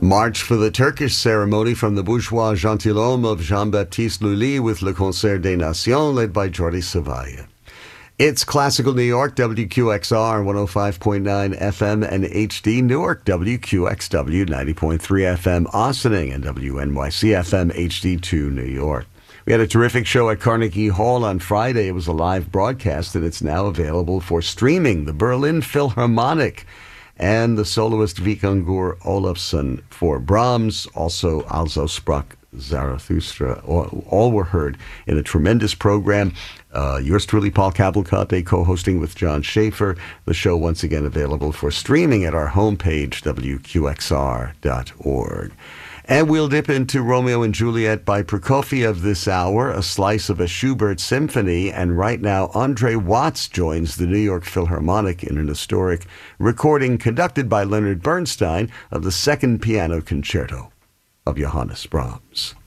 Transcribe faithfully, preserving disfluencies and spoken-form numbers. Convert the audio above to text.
March for the Turkish ceremony from the Bourgeois Gentilhomme of Jean-Baptiste Lully with Le Concert des Nations led by Jordi Savaya. It's Classical New York, W Q X R one oh five point nine F M and H D, Newark, W Q X W ninety point three F M, Ossining, and W N Y C F M H D two, New York. We had a terrific show at Carnegie Hall on Friday. It was a live broadcast, and it's now available for streaming. The Berlin Philharmonic and the soloist Vikingur Olafsson for Brahms, also Also sprach Zarathustra. All, all were heard in a tremendous program. Uh, yours truly, Paul Cavalcante, co-hosting with John Schaefer. The show once again available for streaming at our homepage, W Q X R dot org. And we'll dip into Romeo and Juliet by Prokofiev this hour, a slice of a Schubert symphony, and right now Andre Watts joins the New York Philharmonic in an historic recording conducted by Leonard Bernstein of the Second Piano Concerto of Johannes Brahms.